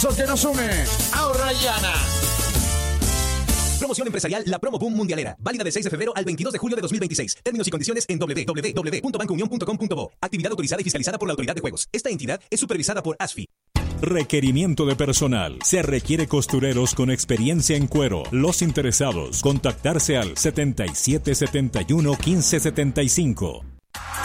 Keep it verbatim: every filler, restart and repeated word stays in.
que nos une. Ahorra y gana. Promoción empresarial La Promo Boom Mundialera. Válida del seis de febrero al veintidós de julio de dos mil veintiséis. Términos y condiciones en doble u doble u doble u punto banco unión punto com punto bo. Actividad autorizada y fiscalizada por la Autoridad de Juegos. Esta entidad es supervisada por A S F I. Requerimiento de personal. Se requiere costureros con experiencia en cuero. Los interesados, contactarse al setenta y siete setenta y uno quince setenta y cinco.